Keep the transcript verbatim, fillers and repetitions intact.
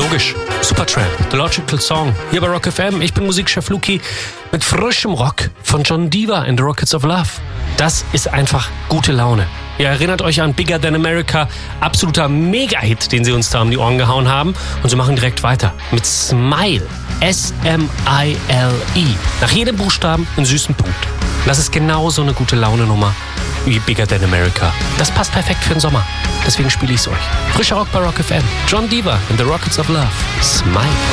Logisch. Supertramp, The Logical Song. Hier bei Rock F M. Ich bin Musikchef Luki mit frischem Rock von Jon Diva in The Rockets of Love. Das ist einfach gute Laune. Ihr erinnert euch an Bigger Than America, absoluter Mega-Hit, den sie uns da um die Ohren gehauen haben. Und sie machen direkt weiter mit Smile. S M I L E. Nach jedem Buchstaben einen süßen Punkt. Das ist genau so eine gute Laune-Nummer wie Bigger Than America. Das passt perfekt für den Sommer. Deswegen spiele ich es euch. Frischer Rock bei Rock F M. Jon Diva in The Rockets of Love. Smile.